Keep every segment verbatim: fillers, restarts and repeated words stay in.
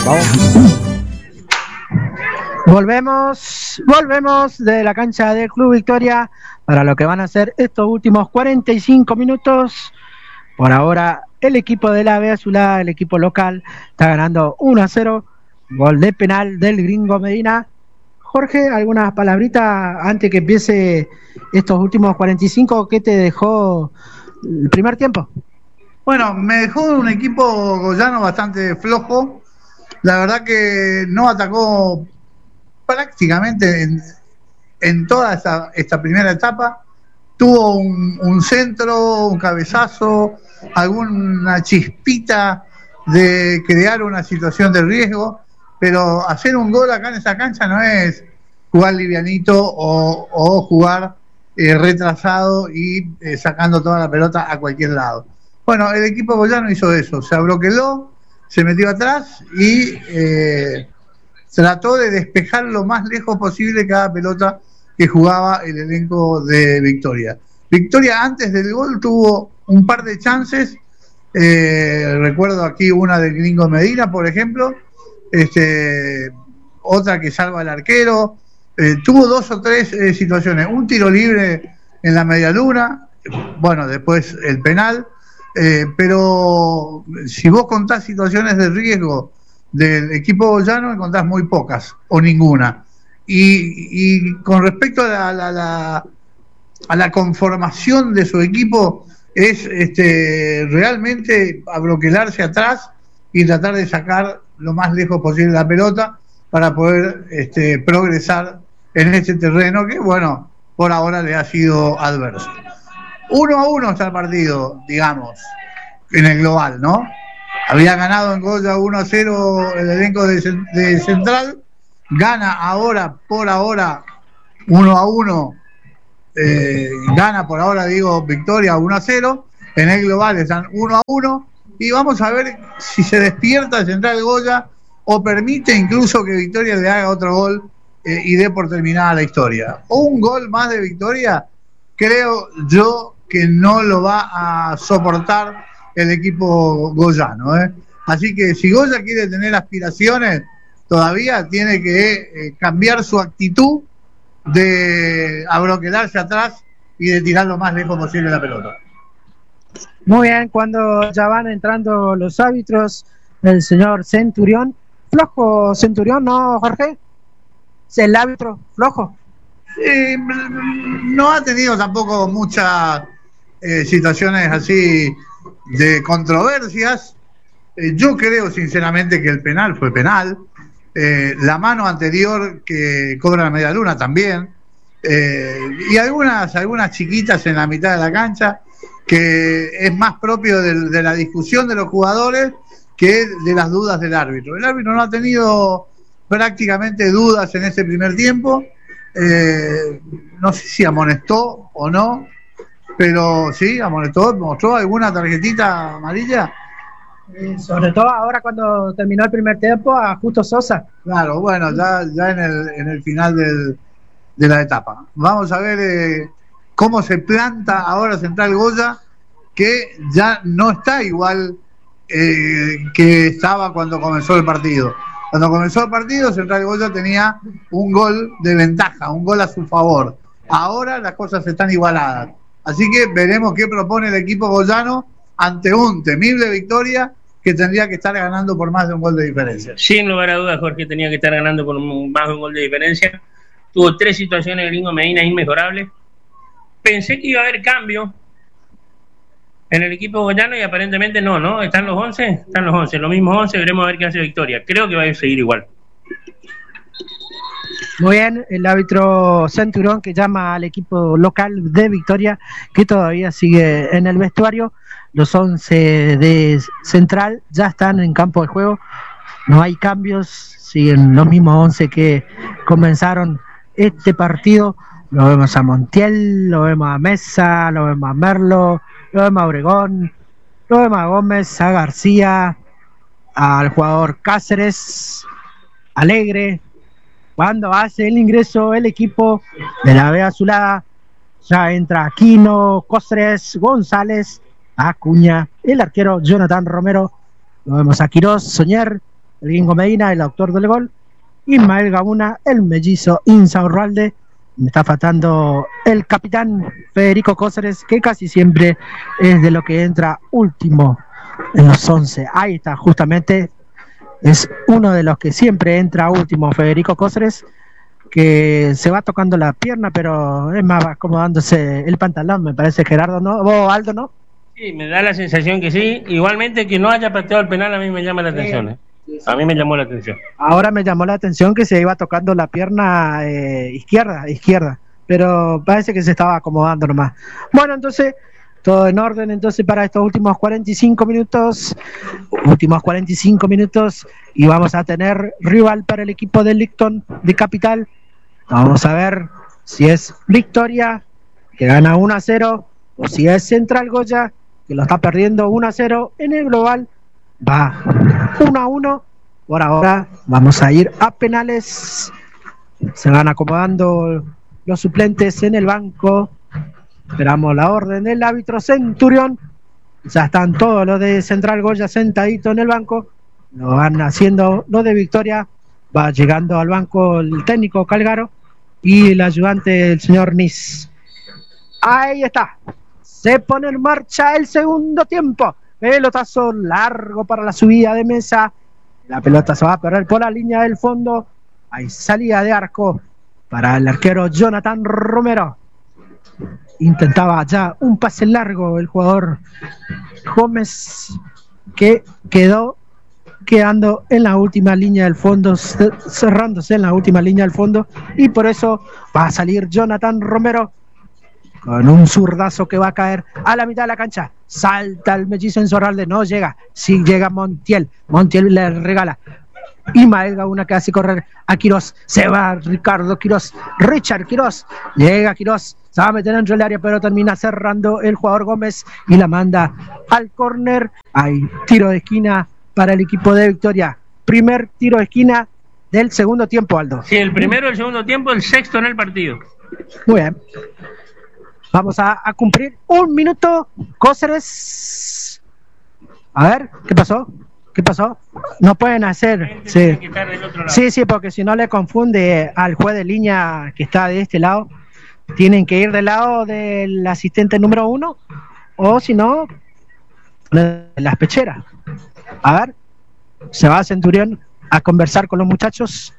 Vamos. Volvemos, volvemos de la cancha del Club Victoria para lo que van a ser estos últimos cuarenta y cinco minutos. Por ahora, el equipo de la B Azulada, el equipo local, está ganando uno a cero. Gol de penal del Gringo Medina. Jorge, algunas palabritas antes que empiece estos últimos cuarenta y cinco. ¿Qué te dejó el primer tiempo? Bueno, me dejó un equipo goyano bastante flojo. La verdad que no atacó prácticamente en, en toda esta, esta primera etapa. Tuvo un, un centro, un cabezazo, alguna chispita de crear una situación de riesgo, pero hacer un gol acá en esa cancha no es jugar livianito o, o jugar eh, retrasado y eh, sacando toda la pelota a cualquier lado. Bueno, el equipo goyano hizo eso, se abroqueló, se metió atrás y eh, trató de despejar lo más lejos posible cada pelota que jugaba el elenco de Victoria. Victoria antes del gol tuvo un par de chances, eh, recuerdo aquí una del Gringo Medina, por ejemplo, este, otra que salva al arquero, eh, tuvo dos o tres eh, situaciones, un tiro libre en la media luna, bueno, después el penal, eh, pero si vos contás situaciones de riesgo del equipo goyano, encontrás muy pocas o ninguna. Y, y con respecto a la, la, la, a la conformación de su equipo, es este, realmente abroquelarse atrás y tratar de sacar lo más lejos posible la pelota para poder este, progresar en este terreno que, bueno, por ahora le ha sido adverso. Uno a uno está el partido, digamos, en el global, ¿no? Había ganado en Goya uno a cero el elenco de, de Central, gana ahora, por ahora, uno a uno, eh, gana por ahora, digo, Victoria uno a cero, en el global están uno a uno, y vamos a ver si se despierta Central Goya o permite incluso que Victoria le haga otro gol eh, y dé por terminada la historia. Un gol más de Victoria, creo yo que no lo va a soportar el equipo goyano, ¿eh? Así que si Goya quiere tener aspiraciones, todavía tiene que eh, cambiar su actitud de abroquelarse atrás y de tirar lo más lejos posible la pelota. Muy bien, cuando ya van entrando los árbitros, el señor Centurión, flojo Centurión, ¿no, Jorge? ¿Es el árbitro flojo? Eh, no ha tenido tampoco muchas eh, situaciones así de controversias. Eh, yo creo sinceramente que el penal fue penal. Eh, la mano anterior que cobra la media luna también. Eh, y algunas, algunas chiquitas en la mitad de la cancha que es más propio de, de la discusión de los jugadores que de las dudas del árbitro. El árbitro no ha tenido prácticamente dudas en ese primer tiempo. Eh, no sé si amonestó o no, pero sí, amonestó, mostró alguna tarjetita amarilla. Eh, sobre todo ahora cuando terminó el primer tiempo a Justo Sosa. Claro, bueno, ya, ya en el, en el final del, de la etapa. Vamos a ver eh, cómo se planta ahora Central Goya, que ya no está igual eh, que estaba cuando comenzó el partido. Cuando comenzó el partido, Central Goya tenía un gol de ventaja, un gol a su favor. Ahora las cosas están igualadas. Así que veremos qué propone el equipo goyano ante un temible Victoria que tendría que estar ganando por más de un gol de diferencia. Sin lugar a dudas, Jorge tenía que estar ganando por un, más de un gol de diferencia. Tuvo tres situaciones de Gringo Medina inmejorables. Pensé que iba a haber cambio en el equipo goyano y aparentemente no, ¿no? ¿Están los once? Están los once, los mismos once, veremos a ver qué hace Victoria. Creo que va a seguir igual. Muy bien, el árbitro Centurión que llama al equipo local de Victoria, que todavía sigue en el vestuario. Los once de Central ya están en campo de juego, no hay cambios, siguen los mismos once que comenzaron este partido. Lo vemos a Montiel, lo vemos a Mesa, lo vemos a Merlo, lo vemos a Obregón, lo vemos a Gómez, a García, al jugador Cáceres, Alegre. Cuando hace el ingreso el equipo de la B Azulada, ya entra Aquino, Costres, González, Acuña, el arquero Jonathan Romero, lo vemos a Quirós, Soñer, el Gringo Medina, el autor del gol, Ismael Gauna, el mellizo Insaurralde. Me está faltando el capitán Federico Cóceres, que casi siempre es de lo que entra último en los once. Ahí está, justamente, es uno de los que siempre entra último, Federico Cóceres, que se va tocando la pierna, pero es más, va acomodándose el pantalón, me parece, Gerardo, ¿no? ¿Vos, Aldo, no? Sí, me da la sensación que sí. Igualmente, que no haya pateado el penal a mí me llama la atención, ¿eh? A mí me llamó la atención. Ahora me llamó la atención que se iba tocando la pierna eh, izquierda, izquierda, pero parece que se estaba acomodando nomás. Bueno, entonces, todo en orden entonces para estos últimos cuarenta y cinco minutos, últimos cuarenta y cinco minutos, y vamos a tener rival para el equipo del Licton de Capital. Vamos a ver si es Victoria, que gana uno a cero, o si es Central Goya, que lo está perdiendo uno a cero en el global. Va uno a uno. Por ahora vamos a ir a penales. Se van acomodando los suplentes en el banco. Esperamos la orden del árbitro Centurión. Ya están todos los de Central Goya sentaditos en el banco. Lo van haciendo los de Victoria. Va llegando al banco el técnico Calgaro y el ayudante, el señor Nis. Ahí está. Se pone en marcha el segundo tiempo. Pelotazo largo para la subida de mesa. La pelota se va a perder por la línea del fondo. Hay salida de arco para el arquero Jonathan Romero. Intentaba ya un pase largo el jugador Gómez, que quedó quedando en la última línea del fondo, cerrándose en la última línea del fondo, y por eso va a salir Jonathan Romero con un zurdazo que va a caer a la mitad de la cancha. Salta el mellizo Insaurralde, no llega, sí llega Montiel, Montiel le regala, Ismael Gauna que hace correr a Quirós, se va Ricardo Quirós, Richard Quirós, llega Quirós, se va a meter dentro del área, pero termina cerrando el jugador Gómez y la manda al córner. Hay tiro de esquina para el equipo de Victoria, primer tiro de esquina del segundo tiempo, Aldo. Sí, el primero del segundo tiempo, el sexto en el partido. Muy bien. Vamos a, a cumplir un minuto. Cóceres. A ver, ¿qué pasó? ¿Qué pasó? No pueden hacer. Sí, sí, sí, porque si no le confunde al juez de línea que está de este lado. Tienen que ir del lado del asistente número uno, o si no, de las pecheras. A ver, se va Centurión a conversar con los muchachos.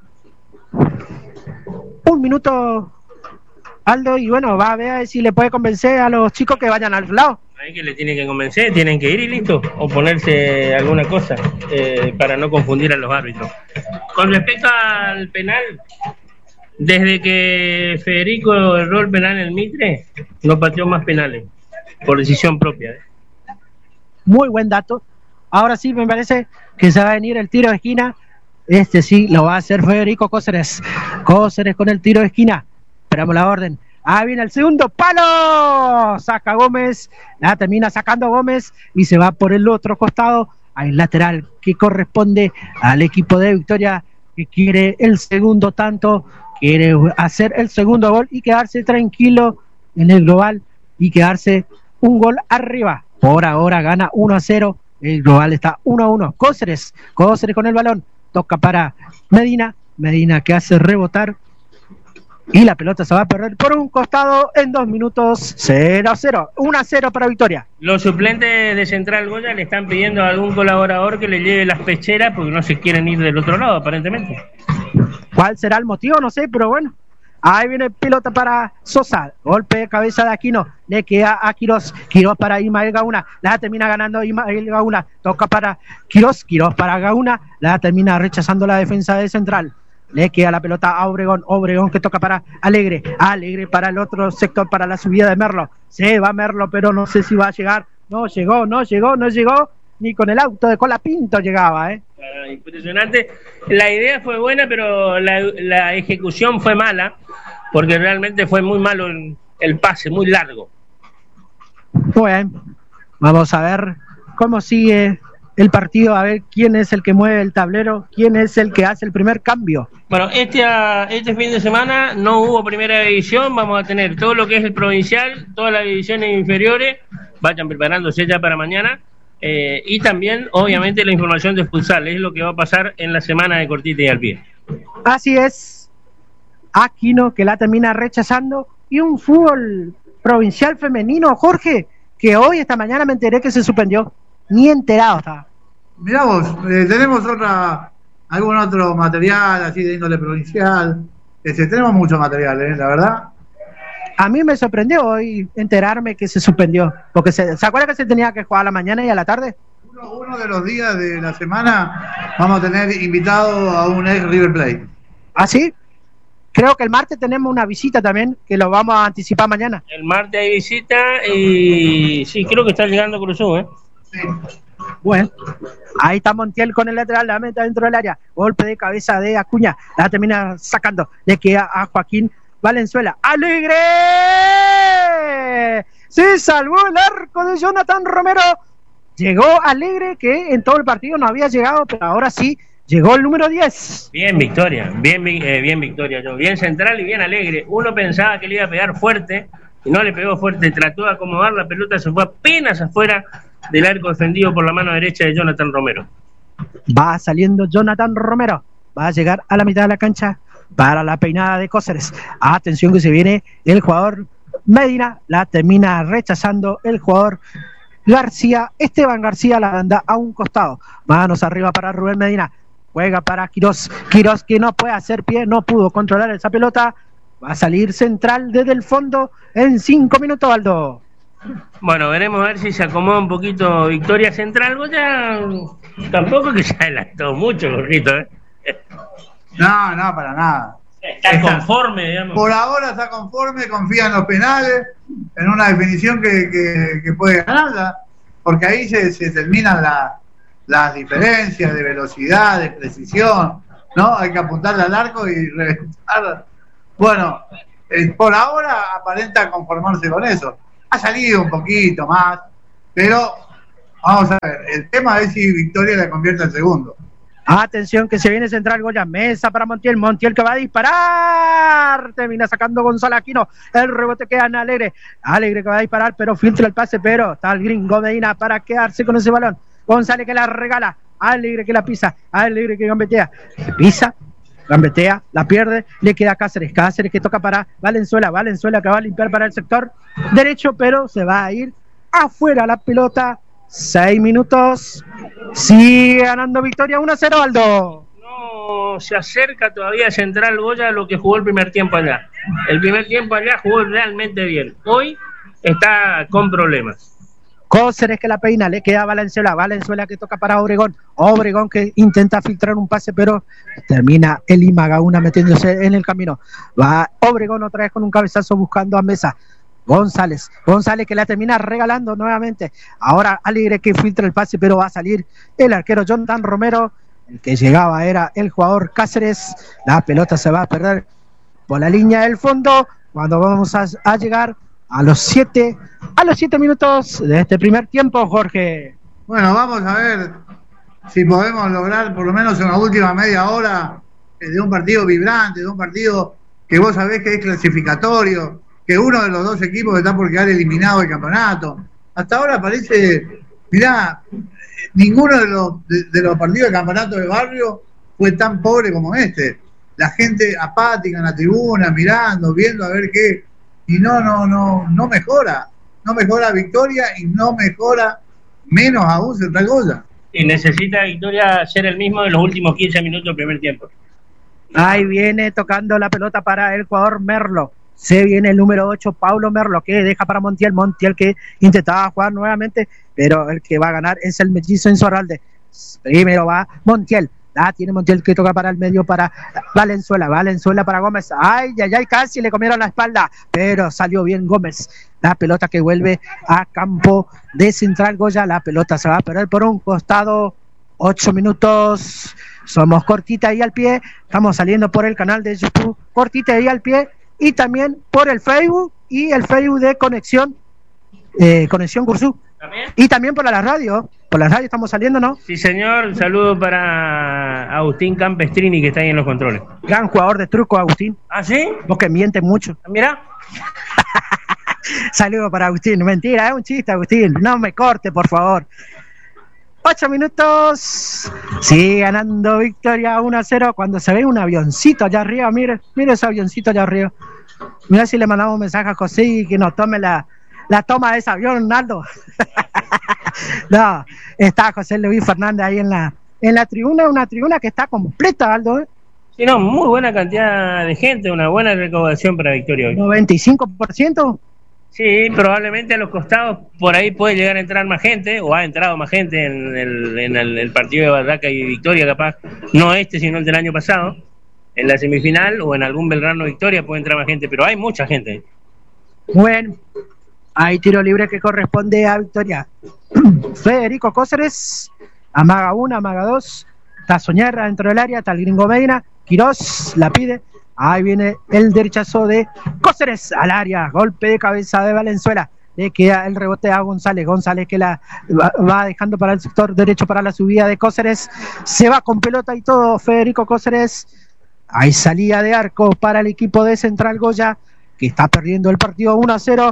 Un minuto, Aldo, y bueno, va a ver si le puede convencer a los chicos que vayan al lado. Ahí que le tienen que convencer, tienen que ir y listo, o ponerse alguna cosa eh, para no confundir a los árbitros. Con respecto al penal, desde que Federico erró el penal en el Mitre, no pateó más penales, por decisión propia. ¿eh? Muy buen dato. Ahora sí me parece que se va a venir el tiro de esquina. Este sí lo va a hacer Federico Cóceres. Cóceres con el tiro de esquina. Esperamos la orden. Ah, viene el segundo palo. Saca Gómez. La termina sacando Gómez y se va por el otro costado. Hay lateral que corresponde al equipo de Victoria, que quiere el segundo tanto, quiere hacer el segundo gol y quedarse tranquilo en el global y quedarse un gol arriba. Por ahora gana uno a cero. El global está uno a uno. Cóceres, Cóceres con el balón. Toca para Medina. Medina que hace rebotar. Y la pelota se va a perder por un costado en dos minutos. cero a cero. uno a cero para Victoria. Los suplentes de Central Goya le están pidiendo a algún colaborador que le lleve las pecheras porque no se quieren ir del otro lado, aparentemente. ¿Cuál será el motivo? No sé, pero bueno. Ahí viene pelota para Sosa. Golpe de cabeza de Aquino. Le queda a Quirós. Quirós para Ismael Gauna. La termina ganando Ismael Gauna. Toca para Quirós. Quirós para Gauna. La termina rechazando la defensa de Central. Le queda la pelota a Obregón. Obregón que toca para Alegre. Alegre para el otro sector, para la subida de Merlo. Se va Merlo, pero no sé si va a llegar. No llegó, no llegó, no llegó. Ni con el auto de Colapinto llegaba, ¿eh? Ah, impresionante. La idea fue buena, pero la, la ejecución fue mala, porque realmente fue muy malo el, el pase, muy largo. Bueno, vamos a ver cómo sigue el partido, a ver quién es el que mueve el tablero, quién es el que hace el primer cambio. Bueno, este, este fin de semana no hubo primera división, vamos a tener todo lo que es el provincial, todas las divisiones inferiores, vayan preparándose ya para mañana. Eh, y también, obviamente, la información de futsal, es lo que va a pasar en la semana de Cortita y al Pie. Así es, Aquino que la termina rechazando, y un fútbol provincial femenino, Jorge, que hoy, esta mañana me enteré que se suspendió, ni enterado estaba. Mirá vos, eh, tenemos otra, algún otro material así de índole provincial, este, tenemos mucho material, eh, la verdad. A mí me sorprendió hoy enterarme que se suspendió, porque se, ¿se acuerda que se tenía que jugar a la mañana y a la tarde? Uno, uno de los días de la semana vamos a tener invitado a un ex River Plate. ¿Ah, sí? Creo que el martes tenemos una visita también, que lo vamos a anticipar mañana. El martes hay visita y sí, creo que está llegando Cruzú, ¿eh? Sí. Bueno, ahí está Montiel con el lateral, la meta dentro del área, golpe de cabeza de Acuña, la termina sacando, le queda a Joaquín Valenzuela. ¡Alegre! Se salvó el arco de Jonathan Romero. Llegó Alegre, que en todo el partido no había llegado, pero ahora sí llegó el número diez. Bien, Victoria, bien, eh, bien, Victoria, yo, bien central y bien Alegre. Uno pensaba que le iba a pegar fuerte y no le pegó fuerte, trató de acomodar la pelota, se fue apenas afuera del arco defendido por la mano derecha de Jonathan Romero. Va saliendo Jonathan Romero, va a llegar a la mitad de la cancha para la peinada de Cóceres. Atención que se viene el jugador Medina, la termina rechazando el jugador García. Esteban García la anda a un costado, manos arriba para Rubén Medina, juega para Quirós, Quirós que no puede hacer pie, no pudo controlar esa pelota, va a salir central desde el fondo en cinco minutos, Aldo. Bueno, veremos a ver si se acomoda un poquito Victoria Central. Vos ya tampoco que se adelantó mucho, Jorgito, ¿eh? No, no, para nada. Está, está conforme, digamos. Por ahora está conforme, confía en los penales, en una definición que, que, que puede ganarla, porque ahí se, se terminan la, las diferencias de velocidad, de precisión, ¿no? Hay que apuntarle al arco y reventar. Bueno, eh, por ahora aparenta conformarse con eso. Ha salido un poquito más, pero vamos a ver, el tema es si Victoria la convierte en segundo. Atención que se viene central, Goya, mesa para Montiel, Montiel que va a disparar, termina sacando Gonzalo Aquino, el rebote queda en Alegre, Alegre que va a disparar, pero filtra el pase, pero está el gringo Medina para quedarse con ese balón, González que la regala, Alegre que la pisa, Alegre que gambetea, pisa, gambetea, la pierde, le queda Cáceres, Cáceres que toca para Valenzuela, Valenzuela que va a limpiar para el sector derecho, pero se va a ir afuera la pelota. Seis minutos, sigue ganando Victoria uno a cero, Aldo. No se acerca todavía Central Goya a lo que jugó el primer tiempo allá. El primer tiempo allá jugó realmente bien. Hoy está con problemas. Cóceres que la peina, le queda a Valenzuela, Valenzuela que toca para Obregón, Obregón que intenta filtrar un pase, pero termina el Imagauna metiéndose en el camino. Va Obregón otra vez con un cabezazo buscando a Mesa. González, González que la termina regalando nuevamente, ahora Alegre que filtra el pase, pero va a salir el arquero Jonathan Romero, el que llegaba era el jugador Cáceres, la pelota se va a perder por la línea del fondo, cuando vamos a, a llegar a los siete, a los siete minutos de este primer tiempo, Jorge. Bueno, vamos a ver si podemos lograr por lo menos en la última media hora de un partido vibrante, de un partido que vos sabés que es clasificatorio, que uno de los dos equipos está por quedar eliminado del campeonato. Hasta ahora parece, mirá, ninguno de los, de, de los partidos del campeonato de barrio fue tan pobre como este. La gente apática en la tribuna, mirando, viendo a ver qué, y no, no, no, no mejora, no mejora Victoria y no mejora menos aún Central Goya. Y necesita Victoria ser el mismo de los últimos quince minutos del primer tiempo. Ahí viene tocando la pelota para el jugador Merlo. Se viene el número ocho, Paulo Merlo, que deja para Montiel, Montiel que intentaba jugar nuevamente, pero el que va a ganar es el mellizo Insorralde. Primero va Montiel, ah, tiene Montiel que toca para el medio para Valenzuela, Valenzuela para Gómez, ay, ay, ay, casi le comieron la espalda, pero salió bien Gómez. La pelota que vuelve a campo de Central Goya, la pelota se va a perder por un costado, ocho minutos, somos Cortita y al Pie, estamos saliendo por el canal de YouTube, Cortita y al Pie, y también por el Facebook y el Facebook de Conexión eh, Conexión Cursú. ¿También? Y también por la radio, por la radio estamos saliendo, ¿no? Sí, señor, un saludo para Agustín Campestrini, que está ahí en los controles. Gran jugador de truco, Agustín. ¿Ah, sí? Vos que mientes mucho. Mira. Saludo para Agustín, mentira, es un chiste, Agustín, no me corte, por favor. ocho minutos. Sigue ganando Victoria uno a cero. Cuando se ve un avioncito allá arriba, mire, mire ese avioncito allá arriba. Mira si le mandamos un mensaje a José y que nos tome la, la toma de ese avión, Aldo. No, está José Luis Fernández ahí en la, en la tribuna, una tribuna que está completa, Aldo. ¿eh? Sí, no, muy buena cantidad de gente, una buena recaudación para Victoria hoy. noventa y cinco por ciento. Sí, probablemente a los costados por ahí puede llegar a entrar más gente, o ha entrado más gente en el, en el, el partido de Barraca y Victoria, capaz, no este, sino el del año pasado. En la semifinal o en algún Belgrano Victoria puede entrar más gente, pero hay mucha gente. Bueno, hay tiro libre que corresponde a Victoria. Federico Cóceres, amaga uno, amaga dos, está Soñerra dentro del área, está el Gringo Medina, Quirós la pide. Ahí viene el derechazo de Cóceres al área. Golpe de cabeza de Valenzuela. Le queda el rebote a González. González que la va, va dejando para el sector derecho para la subida de Cóceres. Se va con pelota y todo Federico Cóceres. Hay salida de arco para el equipo de Central Goya, que está perdiendo el partido uno a cero.